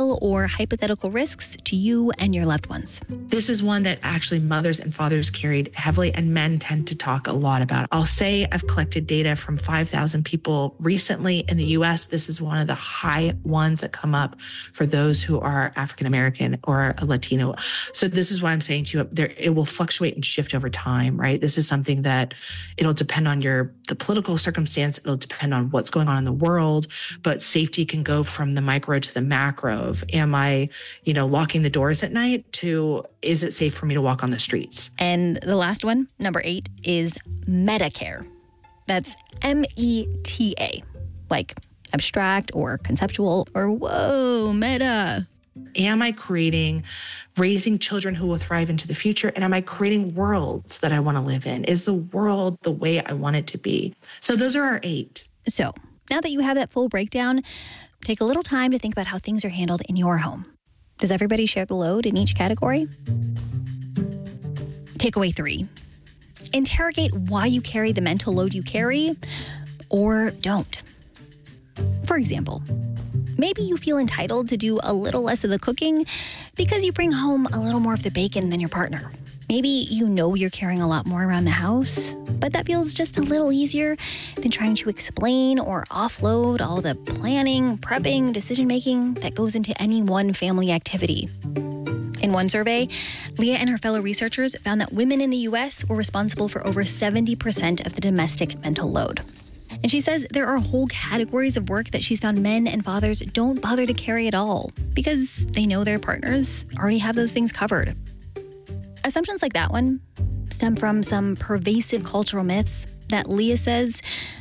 real or hypothetical risks to you and your loved ones. This is one that actually mothers and fathers carried heavily, and men tend to talk a lot about. I'll say I've collected data from 5,000 people recently in the US. This is one of the high ones that come up for those who are African American or Latino. So this is why I'm saying to you, it will fluctuate and shift over time, right? This is something that it'll depend on the political circumstance. It'll depend on what's going on in the world, but safety can go from the micro to the macro of, am I, locking the doors at night, to is it safe for me to walk on the streets? And the last one, number 8, is Medicare. That's META, like abstract or conceptual or whoa, meta. Am I raising children who will thrive into the future? And am I creating worlds that I want to live in? Is the world the way I want it to be? So those are our 8. So now that you have that full breakdown, take a little time to think about how things are handled in your home. Does everybody share the load in each category? Takeaway 3. Interrogate why you carry the mental load you carry or don't. For example, maybe you feel entitled to do a little less of the cooking because you bring home a little more of the bacon than your partner. Maybe you're carrying a lot more around the house, but that feels just a little easier than trying to explain or offload all the planning, prepping, decision-making that goes into any one family activity. In one survey, Leah and her fellow researchers found that women in the U.S. were responsible for over 70% of the domestic mental load. And she says there are whole categories of work that she's found men and fathers don't bother to carry at all because they know their partners already have those things covered. Assumptions like that one stem from some pervasive cultural myths that Leah says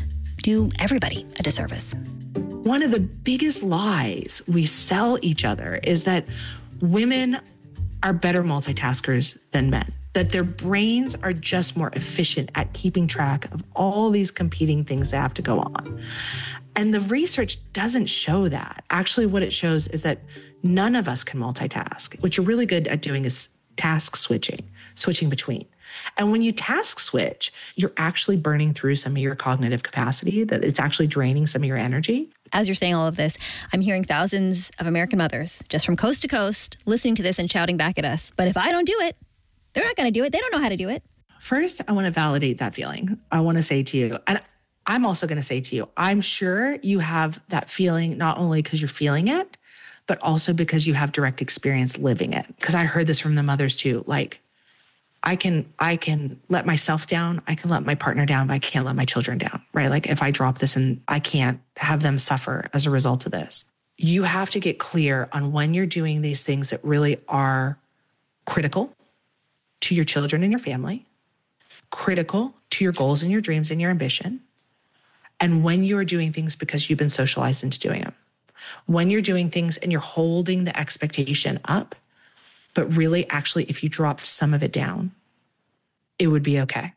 do everybody a disservice. One of the biggest lies we sell each other is that women are better multitaskers than men, that their brains are just more efficient at keeping track of all these competing things that have to go on. And the research doesn't show that. Actually, what it shows is that none of us can multitask. What you're really good at doing is task switching between. And when you task switch, you're actually burning through some of your cognitive capacity, that it's actually draining some of your energy. As you're saying all of this, I'm hearing thousands of American mothers just from coast to coast listening to this and shouting back at us. But if I don't do it, they're not going to do it. They don't know how to do it. First, I want to validate that feeling. I want to say to you, and I'm also going to say to you, I'm sure you have that feeling not only because you're feeling it, but also because you have direct experience living it. Because I heard this from the mothers too. Like, I can let myself down, I can let my partner down, but I can't let my children down, right? Like if I drop this and I can't have them suffer as a result of this. You have to get clear on when you're doing these things that really are critical to your children and your family, critical to your goals and your dreams and your ambition, and when you're doing things because you've been socialized into doing them. When you're doing things and you're holding the expectation up, but really, actually, if you dropped some of it down, it would be okay.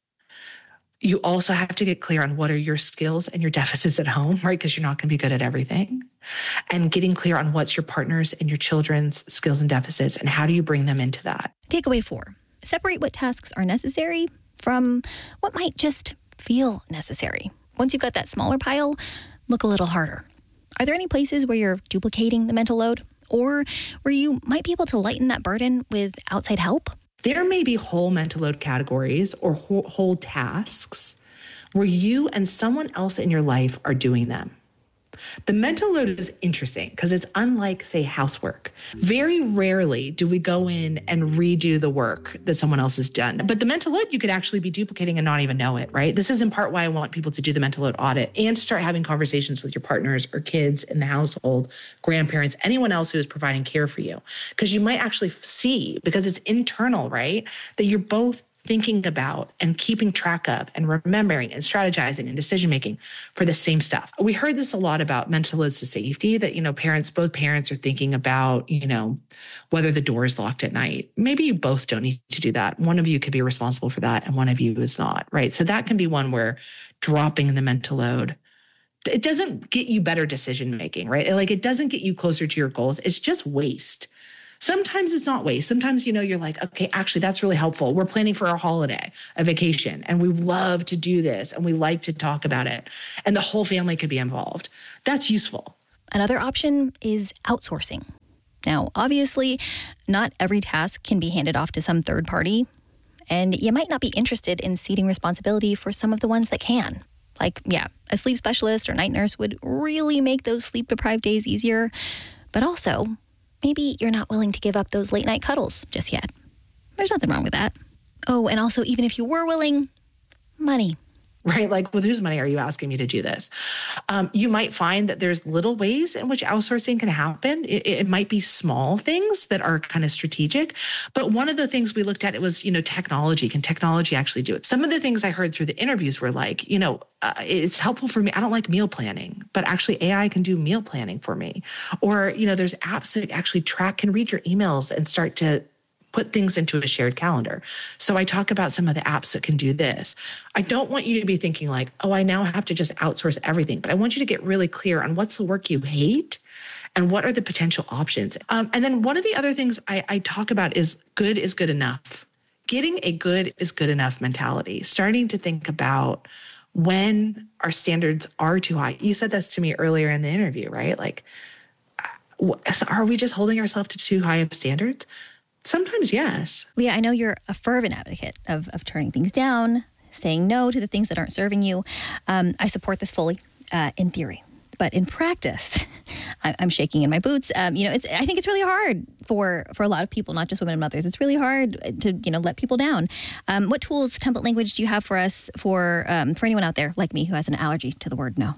You also have to get clear on what are your skills and your deficits at home, right? Because you're not going to be good at everything. And getting clear on what's your partner's and your children's skills and deficits, and how do you bring them into that? Takeaway 4, separate what tasks are necessary from what might just feel necessary. Once you've got that smaller pile, look a little harder. Are there any places where you're duplicating the mental load, or where you might be able to lighten that burden with outside help? There may be whole mental load categories or whole tasks where you and someone else in your life are doing them. The mental load is interesting because it's unlike, say, housework. Very rarely do we go in and redo the work that someone else has done. But the mental load, you could actually be duplicating and not even know it, right? This is in part why I want people to do the mental load audit and to start having conversations with your partners or kids in the household, grandparents, anyone else who is providing care for you. Because you might actually see, because it's internal, right, that you're both thinking about and keeping track of and remembering and strategizing and decision-making for the same stuff. We heard this a lot about mental loads to safety, that, both parents are thinking about, whether the door is locked at night. Maybe you both don't need to do that. One of you could be responsible for that and one of you is not, right? So that can be one where dropping the mental load, it doesn't get you better decision-making, right? Like it doesn't get you closer to your goals. It's just waste. Sometimes it's not waste. Sometimes, you're like, okay, actually, that's really helpful. We're planning for our holiday, a vacation, and we love to do this, and we like to talk about it, and the whole family could be involved. That's useful. Another option is outsourcing. Now, obviously, not every task can be handed off to some third party, and you might not be interested in ceding responsibility for some of the ones that can. Like, yeah, a sleep specialist or night nurse would really make those sleep-deprived days easier, but also, maybe you're not willing to give up those late-night cuddles just yet. There's nothing wrong with that. Oh, and also, even if you were willing, money. Right? Like, with whose money are you asking me to do this? You might find that there's little ways in which outsourcing can happen. It might be small things that are kind of strategic. But one of the things we looked at, it was, technology. Can technology actually do it? Some of the things I heard through the interviews were like, it's helpful for me. I don't like meal planning, but actually AI can do meal planning for me. Or, there's apps that actually can read your emails and start to put things into a shared calendar. So I talk about some of the apps that can do this. I don't want you to be thinking like, oh, I now have to just outsource everything, but I want you to get really clear on what's the work you hate and what are the potential options. And then one of the other things I talk about is good enough. Getting a good is good enough mentality, starting to think about when our standards are too high. You said this to me earlier in the interview, right? Like, are we just holding ourselves to too high of standards? Sometimes, yes. Leah, I know you're a fervent advocate of turning things down, saying no to the things that aren't serving you. I support this fully in theory. But in practice, I'm shaking in my boots. I think it's really hard for a lot of people, not just women and mothers. It's really hard to, let people down. What tools, template language do you have for us for anyone out there like me who has an allergy to the word no?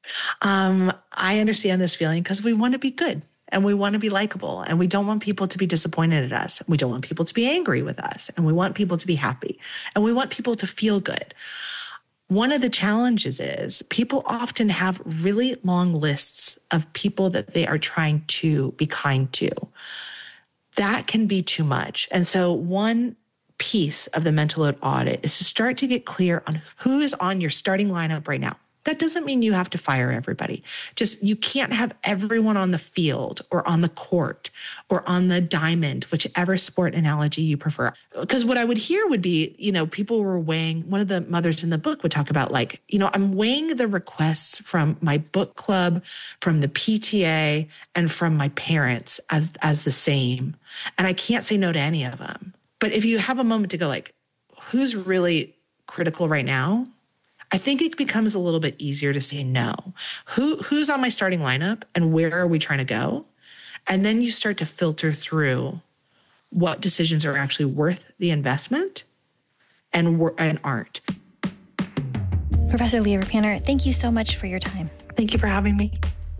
I understand this feeling because we want to be good. And we want to be likable, and we don't want people to be disappointed at us. We don't want people to be angry with us, and we want people to be happy, and we want people to feel good. One of the challenges is people often have really long lists of people that they are trying to be kind to. That can be too much. And so one piece of the mental load audit is to start to get clear on who is on your starting lineup right now. That doesn't mean you have to fire everybody. Just you can't have everyone on the field or on the court or on the diamond, whichever sport analogy you prefer. Because what I would hear would be, people were weighing, one of the mothers in the book would talk about like, I'm weighing the requests from my book club, from the PTA, and from my parents as the same. And I can't say no to any of them. But if you have a moment to go like, who's really critical right now? I think it becomes a little bit easier to say no. Who's on my starting lineup and where are we trying to go? And then you start to filter through what decisions are actually worth the investment and aren't. Professor Leah Rapaner, thank you so much for your time. Thank you for having me.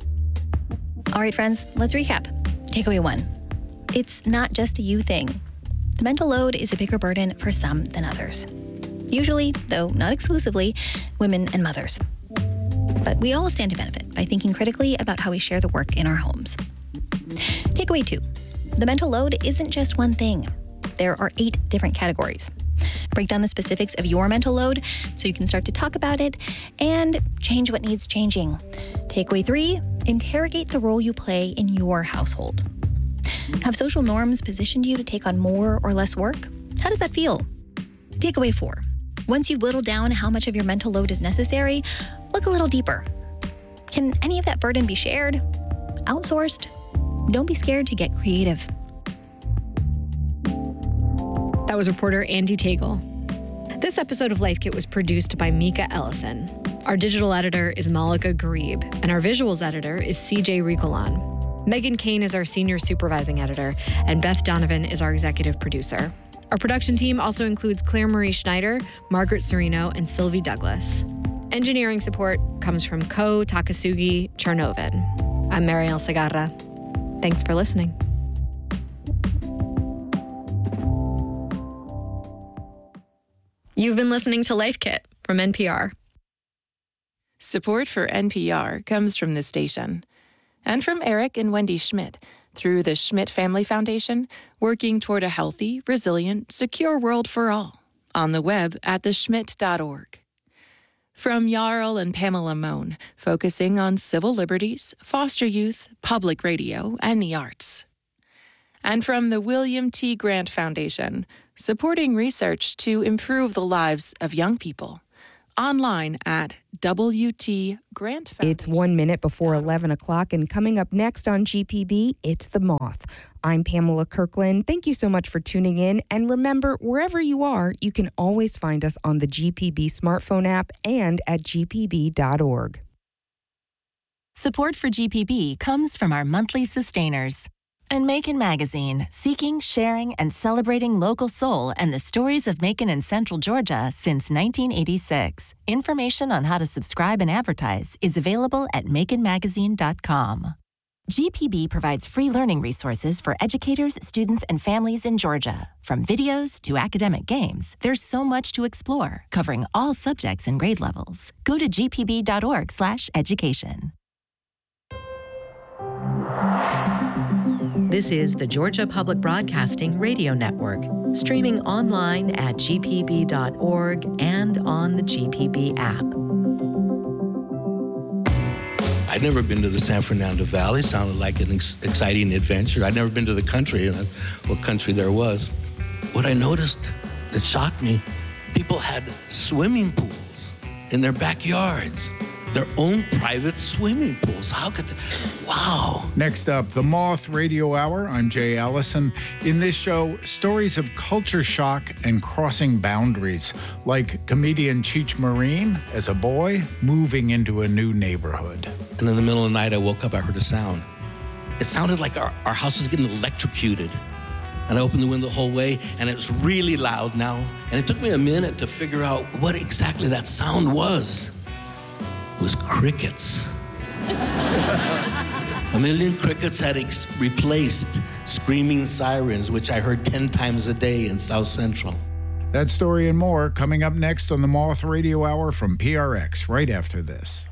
All right, friends, let's recap. Takeaway 1. It's not just a you thing. The mental load is a bigger burden for some than others. Usually, though not exclusively, women and mothers. But we all stand to benefit by thinking critically about how we share the work in our homes. Takeaway 2. The mental load isn't just one thing. There are 8 different categories. Break down the specifics of your mental load so you can start to talk about it and change what needs changing. Takeaway 3. Interrogate the role you play in your household. Have social norms positioned you to take on more or less work? How does that feel? Takeaway 4. Once you've whittled down how much of your mental load is necessary, look a little deeper. Can any of that burden be shared? Outsourced? Don't be scared to get creative. That was reporter Andy Tagle. This episode of Life Kit was produced by Mika Ellison. Our digital editor is Malika Garib, and our visuals editor is CJ Ricolan. Megan Kane is our senior supervising editor, and Beth Donovan is our executive producer. Our production team also includes Claire Marie Schneider, Margaret Serino, and Sylvie Douglas. Engineering support comes from Ko Takasugi Chernovin. I'm Mariel Segarra. Thanks for listening. You've been listening to Life Kit from NPR. Support for NPR comes from this station and from Eric and Wendy Schmidt through the Schmidt Family Foundation, working toward a healthy, resilient, secure world for all on the web at theschmidt.org. From Jarl and Pamela Mohn, focusing on civil liberties, foster youth, public radio, and the arts. And from the William T. Grant Foundation, supporting research to improve the lives of young people, Online at WT Grant Foundation. It's 1 minute before 11 o'clock, and coming up next on GPB, it's The Moth. I'm Pamela Kirkland. Thank you so much for tuning in. And remember, wherever you are, you can always find us on the GPB smartphone app and at gpb.org. Support for GPB comes from our monthly sustainers. And Macon Magazine, seeking, sharing, and celebrating local soul and the stories of Macon and Central Georgia since 1986. Information on how to subscribe and advertise is available at maconmagazine.com. GPB provides free learning resources for educators, students, and families in Georgia. From videos to academic games, there's so much to explore, covering all subjects and grade levels. Go to gpb.org/education. This is the Georgia Public Broadcasting Radio Network, streaming online at gpb.org and on the GPB app. I'd never been to the San Fernando Valley. Sounded like an exciting adventure. I'd never been to the country, what country there was. What I noticed that shocked me, people had swimming pools in their backyards. Their own private swimming pools. How could they? Wow. Next up, The Moth Radio Hour. I'm Jay Allison. In this show, stories of culture shock and crossing boundaries, like comedian Cheech Marin, as a boy, moving into a new neighborhood. And in the middle of the night, I woke up, I heard a sound. It sounded like our house was getting electrocuted. And I opened the window the whole way, and it was really loud now. And it took me a minute to figure out what exactly that sound was. It was crickets. A million crickets had replaced screaming sirens, which I heard 10 times a day in South Central. That story and more coming up next on the Moth Radio Hour from PRX right after this.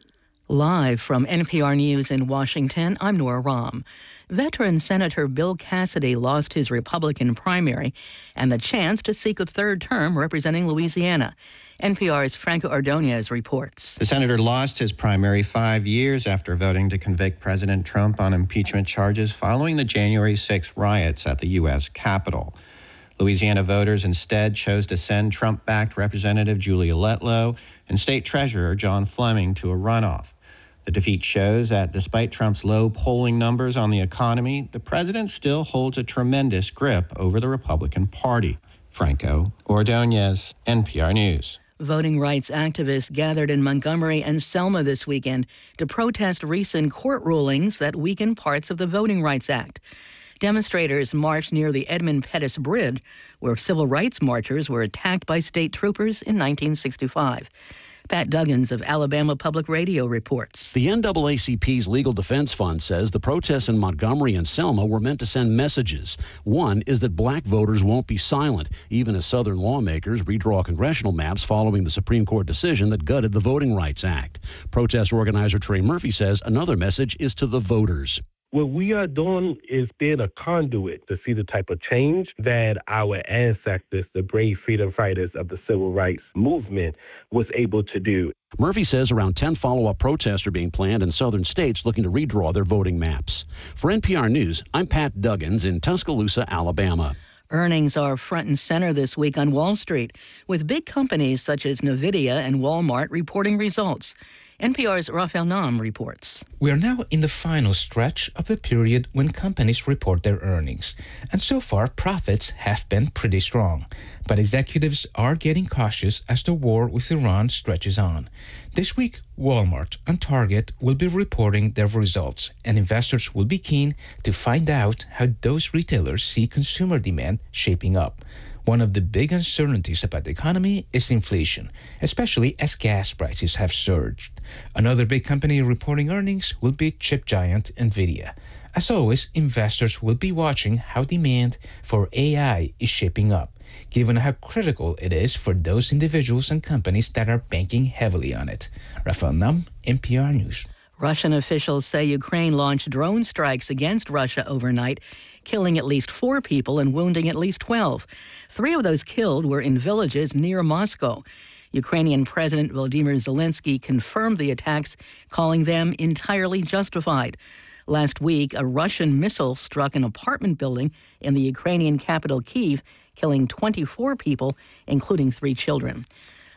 Live from NPR News in Washington, I'm Nora Rahm. Veteran Senator Bill Cassidy lost his Republican primary and the chance to seek a third term representing Louisiana. NPR's Franco Ordonez reports. The senator lost his primary 5 years after voting to convict President Trump on impeachment charges following the January 6 riots at the U.S. Capitol. Louisiana voters instead chose to send Trump-backed Representative Julia Letlow and State Treasurer John Fleming to a runoff. The defeat shows that despite Trump's low polling numbers on the economy, the president still holds a tremendous grip over the Republican Party. Franco Ordonez, NPR News. Voting rights activists gathered in Montgomery and Selma this weekend to protest recent court rulings that weaken parts of the Voting Rights Act. Demonstrators marched near the Edmund Pettus Bridge, where civil rights marchers were attacked by state troopers in 1965. Pat Duggins of Alabama Public Radio reports. The NAACP's Legal Defense Fund says the protests in Montgomery and Selma were meant to send messages. One is that black voters won't be silent, even as Southern lawmakers redraw congressional maps following the Supreme Court decision that gutted the Voting Rights Act. Protest organizer Trey Murphy says another message is to the voters. What we are doing is being a conduit to see the type of change that our ancestors, the brave freedom fighters of the civil rights movement, was able to do. Murphy says around 10 follow-up protests are being planned in southern states looking to redraw their voting maps. For NPR News, I'm Pat Duggins in Tuscaloosa, Alabama. Earnings are front and center this week on Wall Street, with big companies such as NVIDIA and Walmart reporting results. NPR's Raphael Nam reports. We are now in the final stretch of the period when companies report their earnings, and so far profits have been pretty strong. But executives are getting cautious as the war with Iran stretches on. This week, Walmart and Target will be reporting their results, and investors will be keen to find out how those retailers see consumer demand shaping up. One of the big uncertainties about the economy is inflation, especially as gas prices have surged. Another big company reporting earnings will be chip giant NVIDIA. As always, investors will be watching how demand for AI is shaping up, given how critical it is for those individuals and companies that are banking heavily on it. Raphael Nam, NPR News. Russian officials say Ukraine launched drone strikes against Russia overnight, killing at least 4 people and wounding at least 12. 3 of those killed were in villages near Moscow. Ukrainian President Volodymyr Zelensky confirmed the attacks, calling them entirely justified. Last week, a Russian missile struck an apartment building in the Ukrainian capital Kyiv, killing 24 people, including 3 children.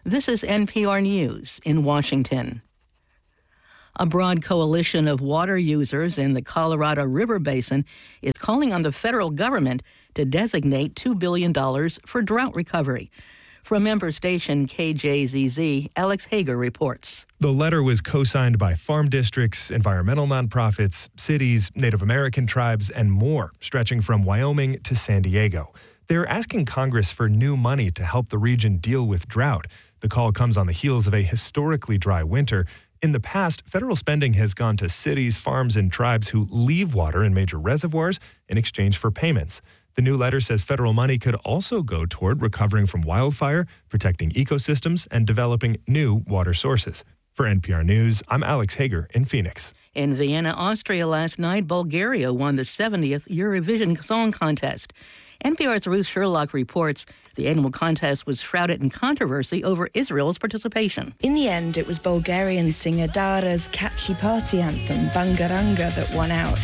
This is NPR News in Washington. A broad coalition of water users in the Colorado River Basin is calling on the federal government to designate $2 billion for drought recovery. From member station KJZZ, Alex Hager reports. The letter was co-signed by farm districts, environmental nonprofits, cities, Native American tribes, and more, stretching from Wyoming to San Diego. They're asking Congress for new money to help the region deal with drought. The call comes on the heels of a historically dry winter. In the past, federal spending has gone to cities, farms, and tribes who leave water in major reservoirs in exchange for payments. The new letter says federal money could also go toward recovering from wildfire, protecting ecosystems, and developing new water sources. For NPR News, I'm Alex Hager in Phoenix. In Vienna, Austria last night, Bulgaria won the 70th Eurovision Song Contest. NPR's Ruth Sherlock reports the annual contest was shrouded in controversy over Israel's participation. In the end, it was Bulgarian singer Dara's catchy party anthem, Bangaranga, that won out.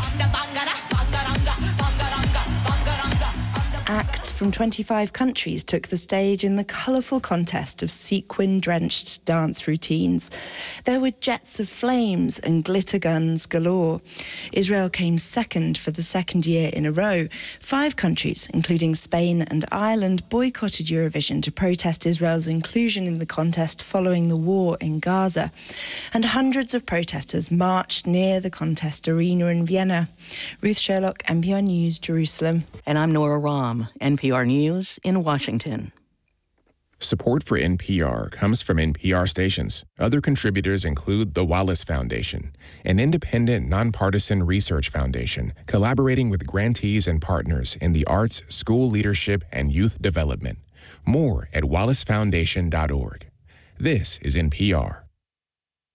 Acts from 25 countries took the stage in the colourful contest of sequin-drenched dance routines. There were jets of flames and glitter guns galore. Israel came second for the second year in a row. 5 countries, including Spain and Ireland, boycotted Eurovision to protest Israel's inclusion in the contest following the war in Gaza. And hundreds of protesters marched near the contest arena in Vienna. Ruth Sherlock, NPR News, Jerusalem. And I'm Nora Rahm, NPR News in Washington. Support for NPR comes from NPR stations. Other contributors include the Wallace Foundation, an independent, nonpartisan research foundation collaborating with grantees and partners in the arts, school leadership, and youth development. More at wallacefoundation.org. This is NPR.